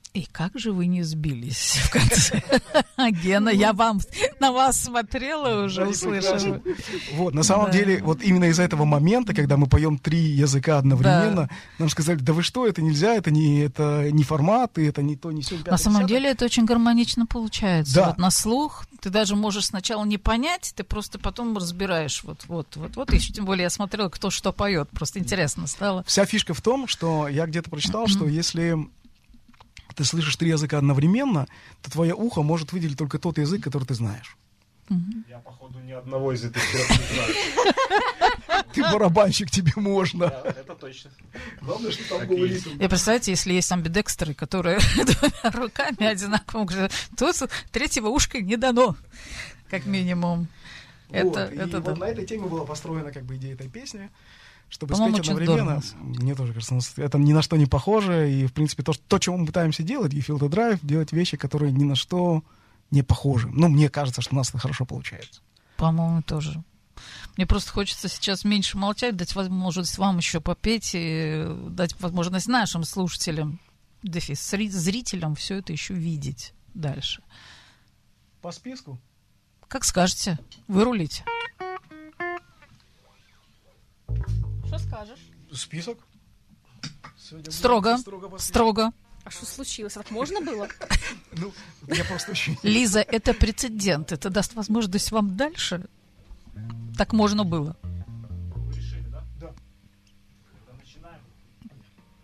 И как же вы не сбились в конце? Гена, я на вас смотрела уже, услышала. Вот, на самом деле, вот именно из-за этого момента, когда мы поем 3 языка одновременно, нам сказали, да вы что, это нельзя, это не формат, и это не то, не сё. На самом деле это очень гармонично получается. Да. Вот на слух ты даже можешь сначала не понять, ты просто потом разбираешь. Вот. И еще тем более я смотрела, кто что поет. Просто интересно стало. Вся фишка в том, что я где-то прочитал, что если ты слышишь 3 языка одновременно, то твое ухо может выделить только тот язык, который ты знаешь. Я, походу, ни одного из этих 3 не знаю. Ты барабанщик, тебе можно. Да, это точно. Главное, что там был ритм. И представьте, если есть амбидекстеры, которые 2 руками одинаково, то 3-го ушка не дано, как минимум. Вот, Это вот на этой теме была построена как бы идея этой песни, чтобы По-моему, спеть очень одновременно. здорово. Мне тоже кажется, это ни на что не похоже. И, в принципе, то, чего мы пытаемся делать, и Feel the Drive, делать вещи, которые ни на что не похожи. Ну, мне кажется, что у нас это хорошо получается. По-моему, тоже. Мне просто хочется сейчас меньше молчать, дать возможность вам еще попеть, и дать возможность нашим слушателям, зрителям все это еще видеть дальше. По списку? Как скажете, вы рулите. Что скажешь? Список. Строго. А что случилось? Так можно было? Ну, я просто очень... Лиза, это прецедент. Это даст возможность вам дальше. Так можно было.